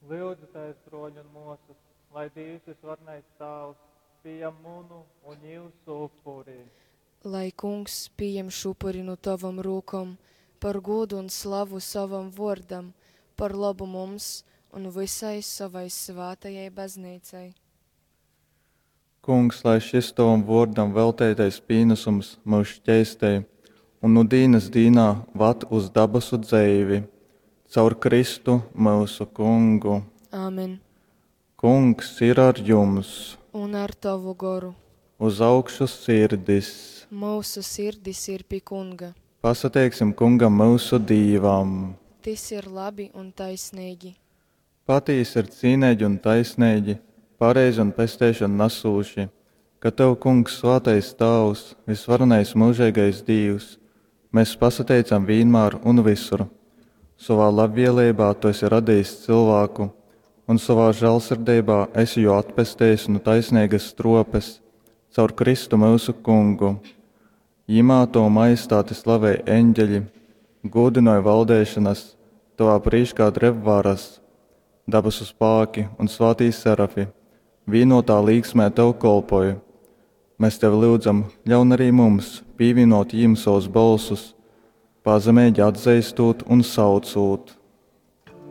Lūdzu, Tēvs, droņu un mūsus, lai Dievs visvarnais tēvs pieņem munu un jūsu upuri. Lai Kungs pieņem šupuri no tavam rūkam, par godu un slavu savam vordam, par labu mums un visai savai svētajai baznīcai. Kungs, lai šis tavam vordam veltētais pīnesums mūs šķēstē un nu dīnas dīnā vat uz dabasu dzeivi, caur Kristu mūsu Kungu. Āmen. Kungs ir ar jums, Un ar tavu goru. uz augšu sirdis. Mūsu sirdis ir pie Kunga. Pasateiksim Kungam mūsu dīvam. Tas ir labi un taisnīgi. Patīs ir cīnēģi un taisnēģi, pareizi un pestēšana nasūši, ka Tev, Kungs, svētais Tavs, visvarenais mūžīgais Dievs, mēs pasateicam vienmēr un visur. Savā labvēlībā Tu esi radījis cilvēku, un savā žēlsirdībā esi jau atpestējis no taisnīgas stropes, caur Kristu mūsu Kungu. Jimā To majestāti slavēja eņģeļi, godināja valdēšanas, Tavā prīškā drevvaras, dabasu spāki un svātī serafi, vienotā līgsmē Tev kolpoja. Mēs Tev lūdzam, ļaun arī mums pievienot jim savus balsus, pazemēģi atzeistot un saucot.